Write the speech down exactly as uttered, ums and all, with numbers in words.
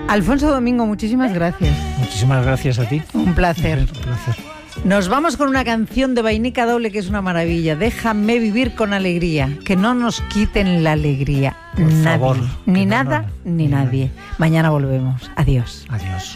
Alfonso Domingo, muchísimas gracias. Muchísimas gracias a ti. Un placer. Un placer. Nos vamos con una canción de Vainica Doble que es una maravilla. Déjame vivir con alegría. Que no nos quiten la alegría. Por nadie. favor, Ni no, nada, no, ni ni nadie. nadie. Mañana volvemos. Adiós. Adiós.